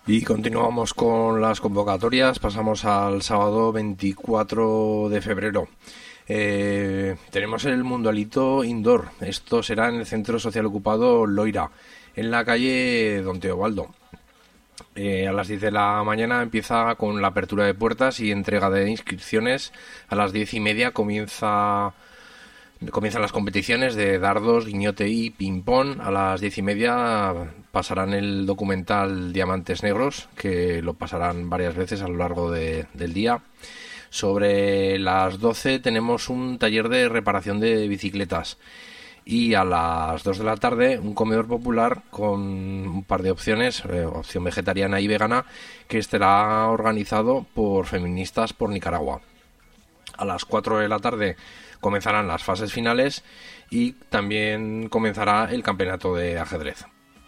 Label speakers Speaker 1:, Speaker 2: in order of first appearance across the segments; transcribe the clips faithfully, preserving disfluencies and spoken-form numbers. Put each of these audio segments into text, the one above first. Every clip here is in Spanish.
Speaker 1: Y continuamos con las convocatorias, pasamos al sábado veinticuatro de febrero. Eh, tenemos el Mundialito Indoor, esto será en el Centro Social Ocupado Loira, en la calle Don Teobaldo. Eh, a las diez de la mañana empieza con la apertura de puertas y entrega de inscripciones. A las diez y media comienza... Comienzan las competiciones de dardos, guiñote y ping-pong. A las diez y media pasarán el documental Diamantes Negros, que lo pasarán varias veces a lo largo de, del día. Sobre las doce tenemos un taller de reparación de bicicletas. Y a las dos de la tarde un comedor popular con un par de opciones, eh, opción vegetariana y vegana, que estará organizado por Feministas por Nicaragua. A las cuatro de la tarde comenzarán las fases finales y también comenzará el campeonato de ajedrez.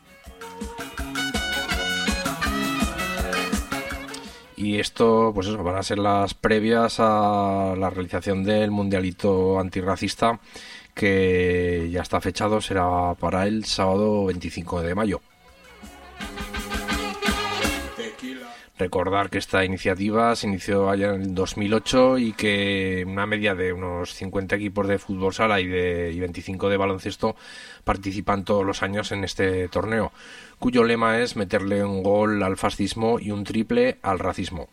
Speaker 1: Y esto, pues eso, van a ser las previas a la realización del Mundialito Antirracista, que ya está fechado, será para el sábado veinticinco de mayo. Recordar que esta iniciativa se inició allá en el dos mil ocho y que una media de unos cincuenta equipos de fútbol sala y de y veinticinco de baloncesto participan todos los años en este torneo, cuyo lema es meterle un gol al fascismo y un triple al racismo.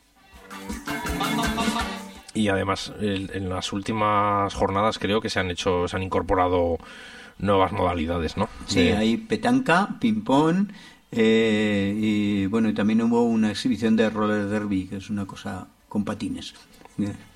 Speaker 1: Y además en las últimas jornadas creo que se han hecho, se han incorporado nuevas modalidades, ¿no?
Speaker 2: Sí,
Speaker 1: de...
Speaker 2: hay petanca, ping-pong. Eh, y bueno, y también hubo una exhibición de roller derby, que es una cosa con patines.